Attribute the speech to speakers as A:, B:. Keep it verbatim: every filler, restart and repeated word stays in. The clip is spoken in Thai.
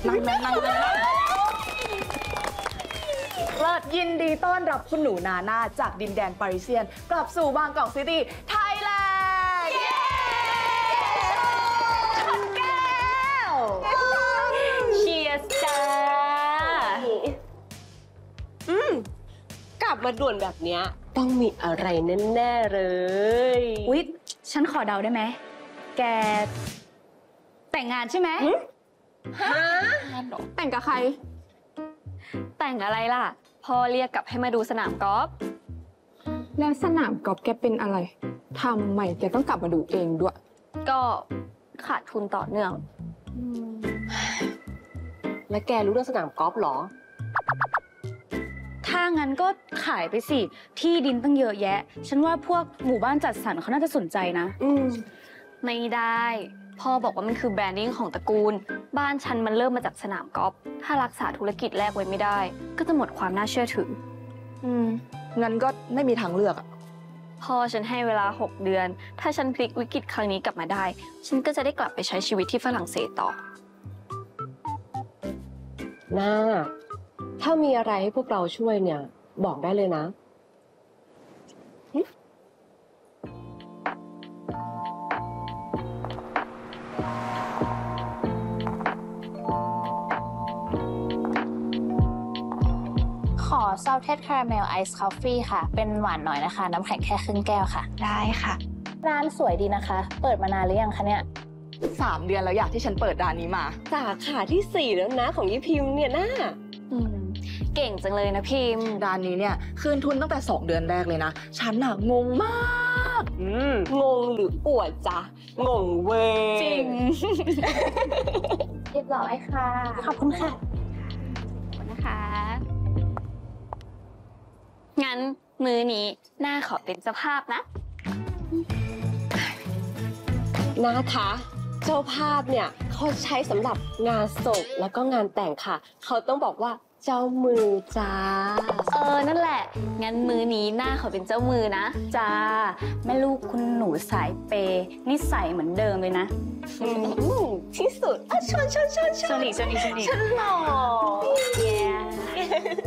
A: นั่งนั่งนั่งนั่งเลิศยินดีต้อนรับคุณหนูนาน่าจากดินแดนปารีเซียนกลับสู่บางกอกซิตี้ไทยแลนด์เย้ขอบแก้วเชียร์จ้า
B: อืมกลับมาด่วนแบบเนี้ยต้องมีอะไรแน่ๆเลย
C: อุ๊ยฉันขอเดาได้ไหมแกแต่งงานใช่ไหม
B: ฮะ
A: แต่งกับใคร
C: แต่งอะไรล่ะพ่อเรียกกลับให้มาดูสนามกอล์ฟ
D: แล้วสนามกอล์ฟแกเป็นอะไรทำไมแกต้องกลับมาดูเองด้วย
C: ก็ขาดทุนต่อเนื่อง
B: แล้วแกรู้เรื่องสนามกอล์ฟหรอ
C: ถ้างั้นก็ขายไปสิที่ดินตั้งเยอะแยะฉันว่าพวกหมู่บ้านจัดสรรเขาน่าจะสนใจนะ
B: อืม
C: ไม่ได้พ่อบอกว่ามันคือแบรนดิ้งของตระกูลบ้านฉันมันเริ่มมาจากสนามกอล์ฟถ้ารักษาธุรกิจแรกไว้ไม่ได้ก็จะหมดความน่าเชื่อถือ
A: อืมงั้นก็ไม่มีทางเลือกอะ
C: พ่อฉันให้เวลาหกเดือนถ้าฉันพลิกวิกฤตครั้งนี้กลับมาได้ฉันก็จะได้กลับไปใช้ชีวิตที่ฝรั่งเศสต่อ
B: น่าถ้ามีอะไรให้พวกเราช่วยเนี่ยบอกได้เลยนะ
E: ขอซอลเทสคาราเมลไอซ์คอฟฟี่ค่ะเป็นหวานหน่อยนะคะน้ำแข็งแค่ครึ่งแก้วค่ะ
C: ได้ค่ะ
E: ร้านสวยดีนะคะเปิดมานานหรือยังคะเนี่ย
A: สามเดือนแล้วอยากที่ฉันเปิดร้านนี้มา
B: สาขาที่สี่แล้วนะของยี่พิมพ์เนี่ยน่า
C: เก่งจังเลยนะพิมพ์
A: ร้านนี้เนี่ยคืนทุนตั้งแต่สองเดือนแรกเลยนะฉันน่ะงงมาก
B: อืมงงหรืออวดจ๊ะงงเว้ย
C: จริง
E: เรียบร้อยค่ะขอบคุณค่ะ
C: ขอบคุณนะคะงั้นมื้อนี้หน้าขอเป็นเจ้าภาพนะ
B: นะคะเจ้าภาพเนี่ยเขาใช้สำหรับงานศพแล้วก็งานแต่งค่ะเขาต้องบอกว่าเจ้ามือจ้า
C: เออนั่นแหละงั้นมื้อนี้หน้าขอเป็นเจ้ามือนะจ้าแม่ลูกคุณหนูสายเปย์นิสัยเหมือนเดิมเลยนะ
B: ที่สุดอ่ะชวนชวนชวนชวน
C: ชวนอีกชวนอีกชวนอีก
B: ฉันหล่อ
C: yeah